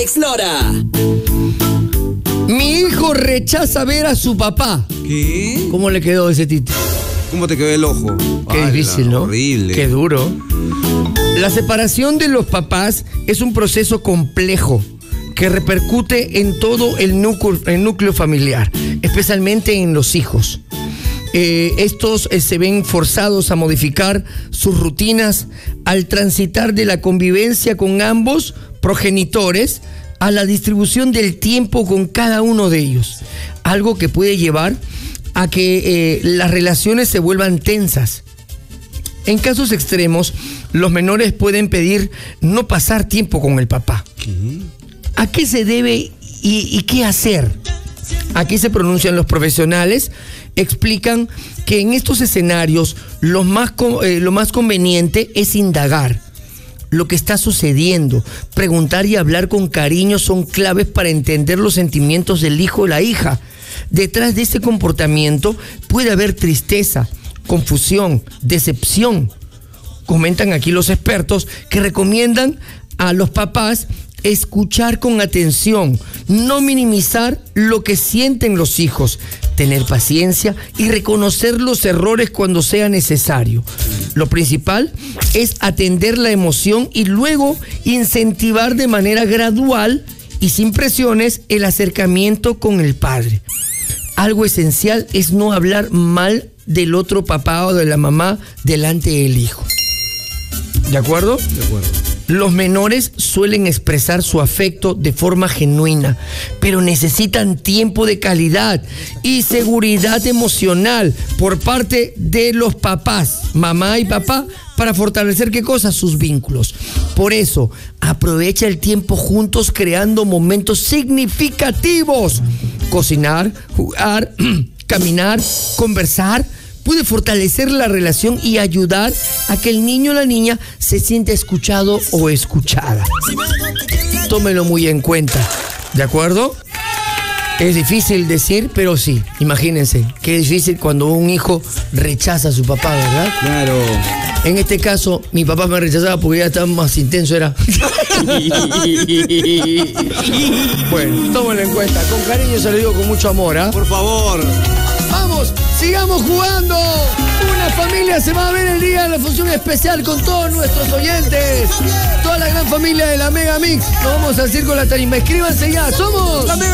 Explora. Mi hijo rechaza ver a su papá. ¿Qué? ¿Cómo le quedó ese título? ¿Cómo te quedó el ojo? Qué difícil, ¿no? Horrible. Qué duro. La separación de los papás es un proceso complejo que repercute en todo el núcleo familiar, especialmente en los hijos. Estos se ven forzados a modificar sus rutinas al transitar de la convivencia con ambos progenitores a la distribución del tiempo con cada uno de ellos, algo que puede llevar a que las relaciones se vuelvan tensas. En casos extremos, los menores pueden pedir no pasar tiempo con el papá. ¿Qué? ¿A qué se debe y qué hacer? Aquí se pronuncian los profesionales, explican que en estos escenarios lo más conveniente es indagar lo que está sucediendo. Preguntar y hablar con cariño son claves para entender los sentimientos del hijo o la hija. Detrás de ese comportamiento puede haber tristeza, confusión, decepción. Comentan aquí los expertos que recomiendan a los papás escuchar con atención, no minimizar lo que sienten los hijos, tener paciencia y reconocer los errores cuando sea necesario. Lo principal es atender la emoción y luego incentivar de manera gradual y sin presiones el acercamiento con el padre. Algo esencial es no hablar mal del otro papá o de la mamá delante del hijo. ¿De acuerdo? De acuerdo. Los menores suelen expresar su afecto de forma genuina, pero necesitan tiempo de calidad y seguridad emocional por parte de los papás, mamá y papá, para fortalecer, ¿qué cosa? Sus vínculos. Por eso, aprovecha el tiempo juntos creando momentos significativos. Cocinar, jugar, caminar, conversar puede fortalecer la relación y ayudar a que el niño o la niña se sienta escuchado o escuchada. Tómelo muy en cuenta, ¿de acuerdo? Es difícil decir, pero sí, imagínense, qué difícil cuando un hijo rechaza a su papá, ¿verdad? Claro. En este caso, mi papá me rechazaba porque ya estaba más intenso, era. Bueno, tómalo en cuenta, con cariño se lo digo con mucho amor, ¿ah? Por favor. ¡Vamos! ¡Sigamos jugando! Una familia se va a ver el día de la función especial con todos nuestros oyentes. Toda la gran familia de la Mega Mix. Nos vamos al Circo de la Tarima. Escríbanse ya. ¡Somos!